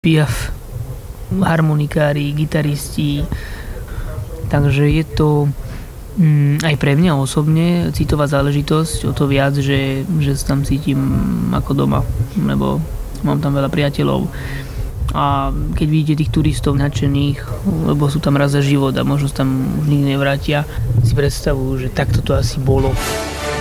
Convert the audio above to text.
Piaf, harmonikári, gitaristi. Takže je to aj pre mňa osobne citová záležitosť, o to viac, že sa tam cítim ako doma, lebo mám tam veľa priateľov. A keď vidíte tých turistov nadšených, lebo sú tam raz za život a možno sa tam už nikdy nevrátia, si predstavujú, že takto to asi bolo.